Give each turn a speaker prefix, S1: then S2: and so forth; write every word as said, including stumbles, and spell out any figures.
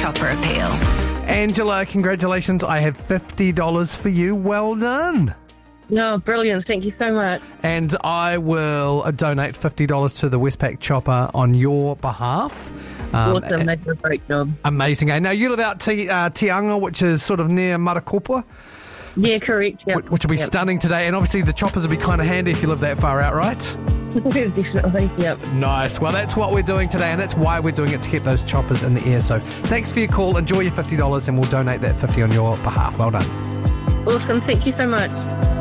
S1: Chopper appeal.
S2: Angela, congratulations. I have fifty dollars for you. Well done.
S3: No, brilliant. Thank you so much.
S2: And I will uh, donate fifty dollars to the Westpac Chopper on your behalf. Um,
S3: Awesome. They did a great job.
S2: Amazing. Eh? Now, you live out Te, uh, Tianga, which is sort of near Marakopa.
S3: Yeah, correct. Yep.
S2: Which, which will be
S3: yep.
S2: stunning today. And obviously the choppers will be kind of handy if you live that far out, right?
S3: Definitely, yep.
S2: Nice. Well, that's what we're doing today, and that's why we're doing it, to keep those choppers in the air. So thanks for your call. Enjoy your fifty dollars, and we'll donate that fifty on your behalf. Well done.
S3: Awesome. Thank you so much.